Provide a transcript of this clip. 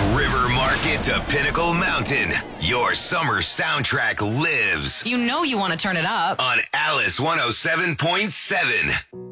River Market to Pinnacle Mountain. Your summer soundtrack lives You know you want to turn it up. on Alice 107.7.